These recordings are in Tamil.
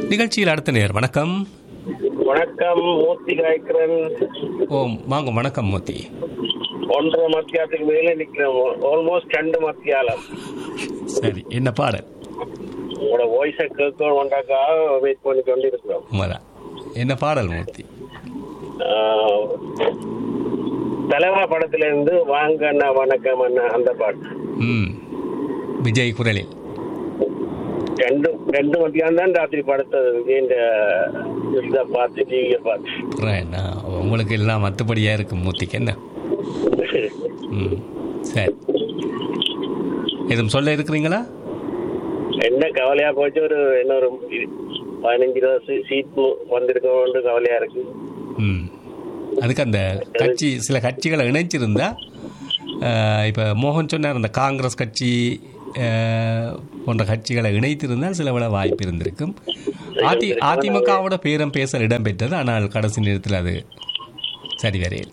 நிகழ்ச்சியில் அடுத்த நேர். வணக்கம். வணக்கம், மூர்த்தி காய்க்கிறன். வாங்க. வணக்கம் மூர்த்தி. 1.5 மத்தியாலத்துக்கு மேலே நிற்கிறோம். ஆல்மோஸ்ட் 2 மத்தியாலம். சரி, என்ன பாடல்? உங்களோட வாய்ஸை கேட்கணும் ஒன்றாக்காக வெயிட் பண்ணி கொண்டு இருக்கிறோம். என்ன பாடல் மூர்த்தி? தலைவா படத்திலிருந்து வாங்க அண்ணா வணக்கம் அண்ணா அந்த பாட்டு. விஜய் குரலில். 2 மத்தியானம் தான் ராத்திரி படத்தது. விஜய் பார்த்து டிவியை பார்த்து உங்களுக்கு எல்லாம் மற்றபடியா இருக்கு மூர்த்திக்கு. என்ன சரி, எதுவும் சொல்ல இருக்கிறீங்களா? என்ன கவலையா போச்சு. இன்னொரு 15-20 சீட் வந்திருக்கோம், கவலையா இருக்கு. அதுக்கு அந்த கட்சி சில கட்சிகளை இணைச்சிருந்தா, இப்போ மோகன் சொன்னார், அந்த காங்கிரஸ் கட்சி போன்ற கட்சிகளை இணைத்திருந்தால் சில விட வாய்ப்பு இருந்திருக்கும். அதிமுகவோட பேரம் பேசல் இடம்பெற்றது. ஆனால் கடைசி நேரத்தில் அது சரி வரையில்.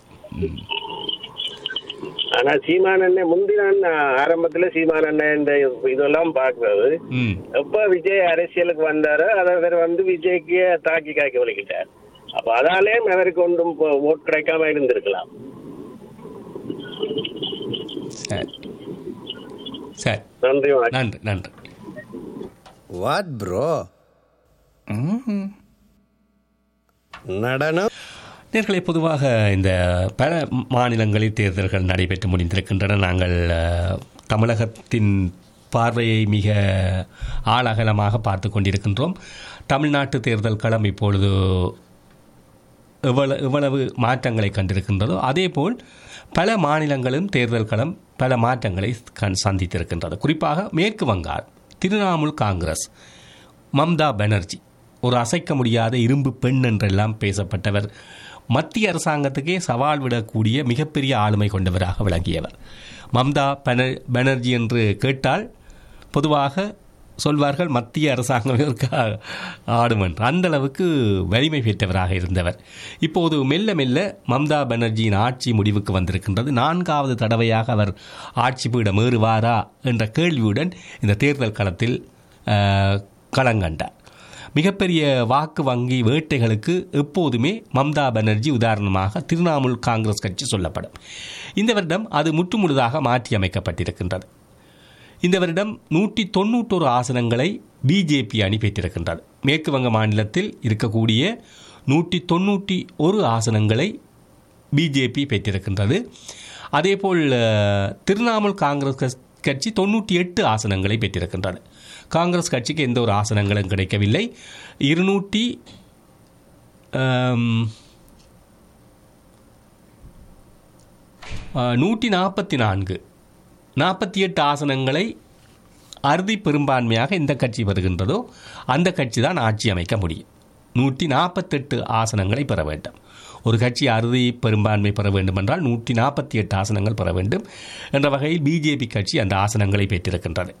ஆனா சீமானண்ண முந்தின ஆரம்பத்துல சீமானண்ண இந்த இதெல்லாம் பாக்குறது. எப்ப விஜய் அரசியலுக்கு வந்தாரோ அதை வந்து விஜய்க்கு தாக்கி காக்கி வலிக்கிட்டார். அப்ப அதாலே அவருக்கு ஒன்றும் ஓட் கிடைக்காம இருந்திருக்கலாம். நன்றி நன்றி நன்றி. வாட் ப்ரோ நடனம். நேர்களை, பொதுவாக இந்த பல மாநிலங்களில் தேர்தல்கள் நடைபெற்று முடிந்திருக்கின்றன. நாங்கள் தமிழகத்தின் பார்வையை மிக ஆழகலமாக பார்த்து கொண்டிருக்கின்றோம். தமிழ்நாட்டு தேர்தல் களம் இப்பொழுது எவ்வளவு மாற்றங்களை கண்டிருக்கின்றதோ அதேபோல் பல மாநிலங்களும் தேர்தல் களம் பல மாற்றங்களை சந்தித்திருக்கின்றது. குறிப்பாக மேற்கு வங்காள் திரிணாமுல் காங்கிரஸ், மம்தா பானர்ஜி, ஒரு அசைக்க முடியாத இரும்பு பெண் என்றெல்லாம் பேசப்பட்டவர், மத்திய அரசாங்கத்துக்கே சவால் விடக்கூடிய மிகப்பெரிய ஆளுமை கொண்டவராக விளங்கியவர். மம்தா பானர்ஜி என்று கேட்டால் பொதுவாக சொல்வார்கள் மத்திய அரசாங்கம் ஆடும் என்று. அந்த அளவுக்கு வலிமை பெற்றவராக இருந்தவர். இப்போது மெல்ல மெல்ல மம்தா பானர்ஜியின் ஆட்சி முடிவுக்கு வந்திருக்கின்றது. 4வது தடவையாக அவர் ஆட்சி பீடம் ஏறுவாரா என்ற கேள்வியுடன் இந்த தேர்தல் களத்தில் களங்கண்டார். மிகப்பெரிய வாக்கு வங்கி வேட்டைகளுக்கு எப்போதுமே மம்தா பானர்ஜி உதாரணமாக திரிணாமுல் காங்கிரஸ் கட்சி சொல்லப்படும். இந்த வருடம் அது முற்றுமுழுதாக மாற்றி அமைக்கப்பட்டிருக்கின்றது. இந்த வருடம் 191 ஆசனங்களை பிஜேபி அணி பெற்றிருக்கின்றது. மேற்கு வங்க மாநிலத்தில் இருக்கக்கூடிய 191 ஆசனங்களை பிஜேபி பெற்றிருக்கின்றது. அதேபோல் திரிணாமுல் காங்கிரஸ் கட்சி 98 ஆசனங்களை பெற்றிருக்கின்றது. காங்கிரஸ் கட்சிக்கு எந்த ஒரு ஆசனங்களும் கிடைக்கவில்லை. 148 ஆசனங்களை அறுதி பெரும்பான்மையாக எந்த கட்சி வருகின்றதோ அந்த கட்சி தான் ஆட்சி அமைக்க முடியும். 148 ஆசனங்களை பெற வேண்டும். ஒரு கட்சி அறுதி பெரும்பான்மை பெற வேண்டும் என்றால் 148 ஆசனங்கள் பெற வேண்டும் என்ற வகையில் பிஜேபி கட்சி அந்த ஆசனங்களை பெற்றிருக்கின்றது.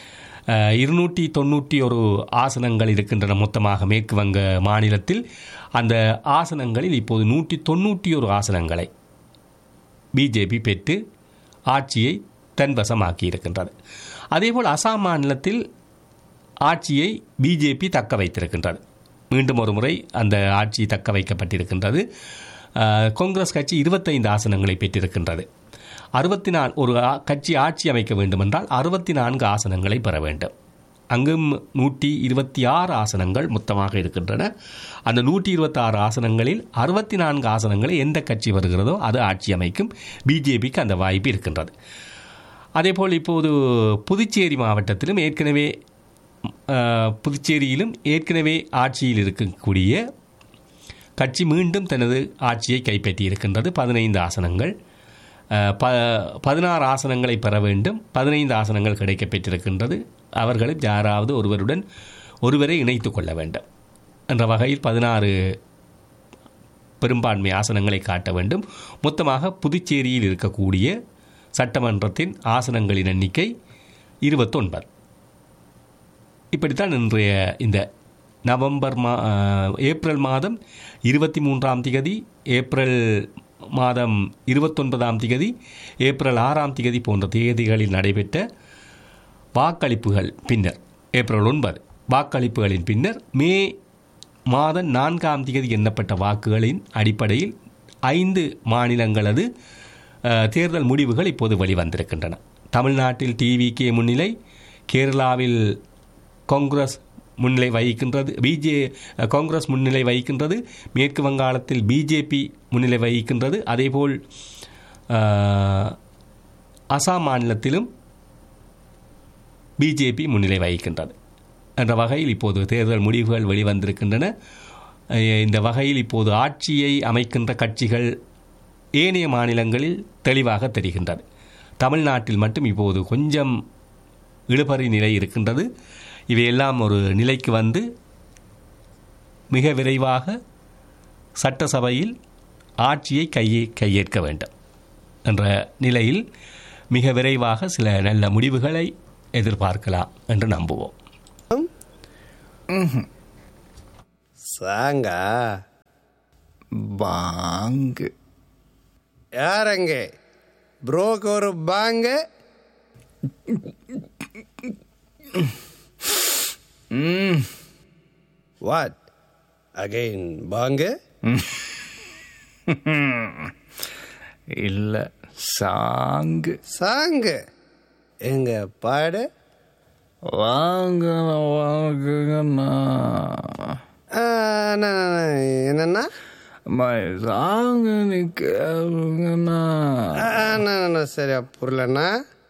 291 ஆசனங்கள் இருக்கின்றன மொத்தமாக மேற்கு வங்க மாநிலத்தில். அந்த ஆசனங்களில் இப்போது 191 ஆசனங்களை பிஜேபி பெற்று ஆட்சியை தன்வசமாக்கி இருக்கின்றது. அதேபோல் அசாம் மாநிலத்தில் ஆட்சியை பிஜேபி தக்க வைத்திருக்கின்றது. மீண்டும் ஒரு முறை அந்த ஆட்சி தக்க வைக்கப்பட்டிருக்கின்றது. காங்கிரஸ் கட்சி 25 ஆசனங்களை பெற்றிருக்கின்றது. 64 ஒரு கட்சி ஆட்சி அமைக்க வேண்டுமென்றால் 64 ஆசனங்களை பெற வேண்டும். அங்கும் 126 ஆசனங்கள் மொத்தமாக இருக்கின்றன. அந்த 126 ஆசனங்களில் 64 ஆசனங்களை எந்த கட்சி வருகிறதோ அது ஆட்சி அமைக்கும். பிஜேபிக்கு அந்த வாய்ப்பு இருக்கின்றது. அதேபோல் இப்போது புதுச்சேரி மாவட்டத்திலும் புதுச்சேரியிலும் ஏற்கனவே ஆட்சியில் இருக்கக்கூடிய கட்சி மீண்டும் தனது ஆட்சியை கைப்பற்றி இருக்கின்றது. 15 ஆசனங்கள், 16 ஆசனங்களை பெற வேண்டும். 15 ஆசனங்கள் கிடைக்கப்பெற்றிருக்கின்றது. அவர்களும் யாராவது ஒருவரை இணைத்து கொள்ள வேண்டும் என்ற வகையில் 16 பெரும்பான்மை ஆசனங்களை காட்ட வேண்டும். மொத்தமாக புதுச்சேரியில் இருக்கக்கூடிய சட்டமன்றத்தின் ஆசனங்களின் எண்ணிக்கை 29. இப்படித்தான் இன்றைய இந்த ஏப்ரல் மாதம் 23ஆம் தேதி, ஏப்ரல் மாதம் 29ஆம் தேதி, ஏப்ரல் 6ஆம் தேதி போன்ற தேதிகளில் நடைபெற்ற வாக்களிப்புகள் பின்னர், ஏப்ரல் 9 வாக்களிப்புகளின் பின்னர் மே மாதம் 4ஆம் தேதி எண்ணப்பட்ட வாக்குகளின் அடிப்படையில் 5 மாநிலங்களது தேர்தல் முடிவுகள் இப்போது வெளிவந்திருக்கின்றன. தமிழ்நாட்டில் டிவிகே முன்னிலை, கேரளாவில் காங்கிரஸ் முன்னிலை வகிக்கின்றது, காங்கிரஸ் முன்னிலை வகிக்கின்றது, மேற்கு வங்காளத்தில் பிஜேபி முன்னிலை வகிக்கின்றது, அதேபோல் அசாம் மாநிலத்திலும் பிஜேபி முன்னிலை வகிக்கின்றது என்ற வகையில் இப்போது தேர்தல் முடிவுகள் வெளிவந்திருக்கின்றன. இந்த வகையில் இப்போது ஆட்சியை அமைக்கின்ற கட்சிகள் ஏனைய மாநிலங்களில் தெளிவாக தெரிகின்றது. தமிழ்நாட்டில் மட்டும் இப்போது கொஞ்சம் இழுபறி நிலை இருக்கின்றது. இவையெல்லாம் ஒரு நிலைக்கு வந்து மிக விரைவாக சட்டசபையில் ஆட்சியை கையேற்க வேண்டும் என்ற நிலையில் மிக விரைவாக சில நல்ல முடிவுகளை எதிர்பார்க்கலாம் என்று நம்புவோம். சாங்கா பாங்கு யாரங்க ப்ரோக்கு ஒரு பாங்கு. வாட் அகைன் பாங்கு? இல்லை, சாங்கு. சாங்கு எங்க பாடு? வாங்க வாங்குங்கண்ணா. என்னன்னா சாங்கு நீ கேளுங்கண்ணா. சரியா புரியலண்ணா.